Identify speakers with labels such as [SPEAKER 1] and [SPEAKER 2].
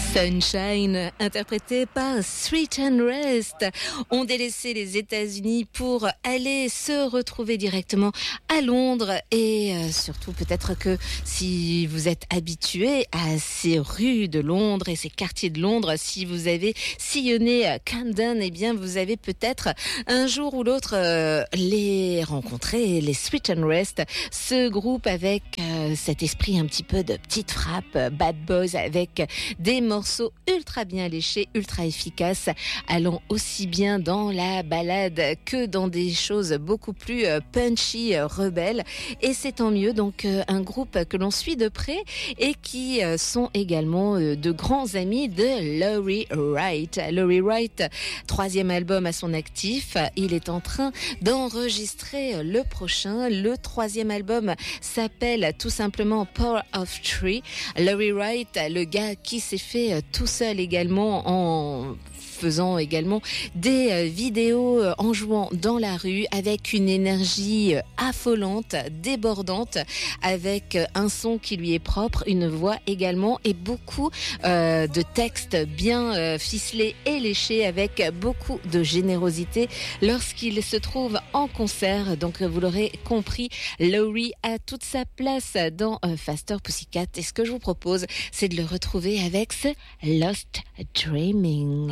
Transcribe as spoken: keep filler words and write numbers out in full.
[SPEAKER 1] Sunshine, interprété par Street and Rest, ont délaissé les États-Unis pour aller se retrouver directement à Londres. Et euh, surtout, peut-être que si vous êtes habitué à ces rues de Londres et ces quartiers de Londres, si vous avez sillonné Camden, eh bien, vous avez peut-être un jour ou l'autre euh, les rencontrés, les Street and Rest, ce groupe avec euh, cet esprit un petit peu de petite frappe, bad boys, avec des morceaux ultra bien léchés, ultra efficaces, allant aussi bien dans la balade que dans des choses beaucoup plus punchy, rebelles. Et c'est tant mieux, donc un groupe que l'on suit de près et qui sont également de grands amis de Laurie Wright. Laurie Wright, troisième album à son actif, il est en train d'enregistrer le prochain. Le troisième album s'appelle tout simplement Power of Three. Laurie Wright, le gars qui s'est fait tout seul également en faisant également des vidéos en jouant dans la rue avec une énergie affolante, débordante, avec un son qui lui est propre, une voix également et beaucoup euh, de textes bien euh, ficelés et léchés avec beaucoup de générosité lorsqu'il se trouve en concert. Donc vous l'aurez compris, Laurie a toute sa place dans euh, Faster Pussycat et ce que je vous propose, c'est de le retrouver avec ce Lost Dreaming.